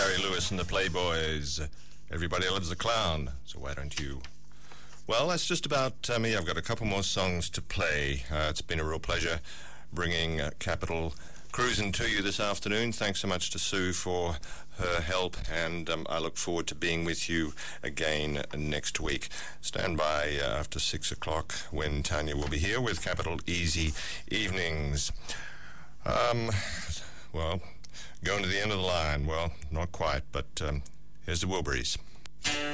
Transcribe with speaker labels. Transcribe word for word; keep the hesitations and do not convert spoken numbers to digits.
Speaker 1: Gary Lewis and the Playboys. Everybody loves the clown, so why don't you? Well, that's just about uh, me. I've got a couple more songs to play. Uh, it's been a real pleasure bringing uh, Capital Cruising to you this afternoon. Thanks so much to Sue for her help, and um, I look forward to being with you again next week. Stand by uh, after six o'clock when Tanya will be here with Capital Easy Evenings. Um, well, going to the end of the line. Well, not quite, but um, here's the Wilburys.